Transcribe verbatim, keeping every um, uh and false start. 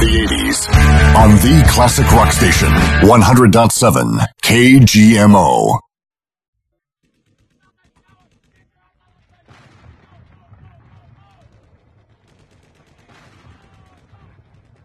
the eighties on the classic rock station, one hundred point seven K G M O.